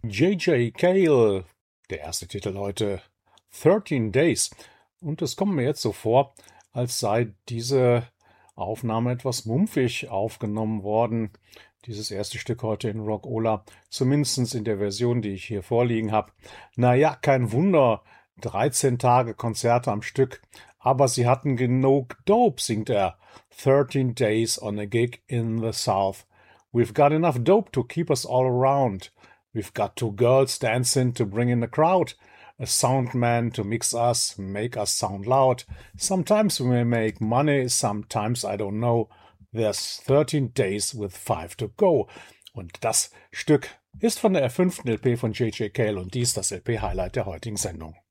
J.J. Cale, der erste Titel heute, 13 Days. Und es kommt mir jetzt so vor, als sei diese Aufnahme etwas mumpfig aufgenommen worden. Dieses erste Stück heute in Rock-Ola, zumindest in der Version, die ich hier vorliegen habe. Naja, kein Wunder, 13 Tage Konzerte am Stück, aber sie hatten genug Dope, singt er. 13 Days on a gig in the South. We've got enough dope to keep us all around. We've got two girls dancing to bring in the crowd. A sound man to mix us, make us sound loud. Sometimes we may make money, sometimes I don't know. There's 13 days with 5 to go. Und das Stück ist von der 5. LP von J.J. Cale und dies das LP-Highlight der heutigen Sendung.